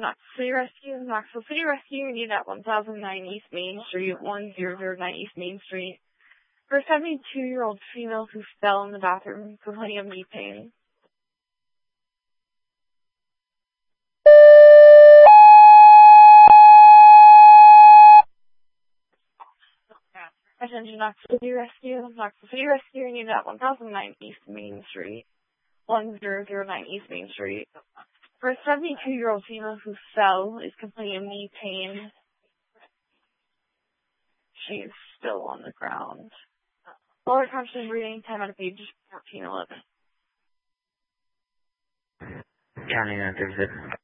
Knoxville City Rescue. Knoxville City Rescue, you need at 1009 East Main Street, 1009 East Main Street. For a 72-year-old female who fell in the bathroom, complaining of knee pain. Attention, Knoxville City Rescue. Knoxville City Rescue, you need at 1009 East Main Street, 1009 East Main Street. For a 72-year-old female who fell, is complaining of knee pain. She's still on the ground. Lower conscious breathing, time out of page 1411. Counting that there's